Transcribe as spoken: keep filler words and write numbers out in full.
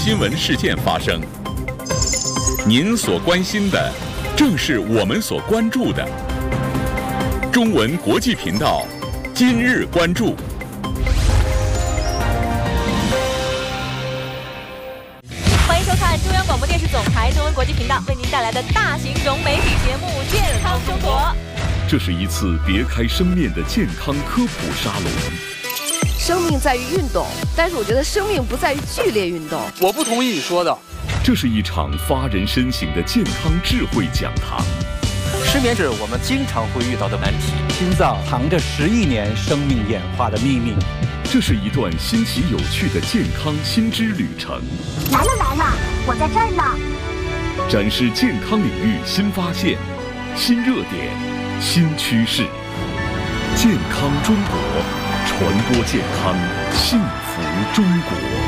新闻事件发生。您所关心的，正是我们所关注的。中文国际频道，今日关注。 欢迎收看中央广播电视总台中文国际频道为您带来的大型融媒体节目《健康生活》。 这是一次别开生面的健康科普沙龙。 生命在于运动，但是我觉得生命不在于剧烈运动。 我不同意你说的。 这是一场发人深省的健康智慧讲堂。 失眠是我们经常会遇到的难题。 心脏藏着十亿年生命演化的秘密。 这是一段新奇有趣的健康新知旅程。 来了来了，我在这儿呢。 展示健康领域新发现、新热点、新趋势。健康中国，传播健康，幸福中国。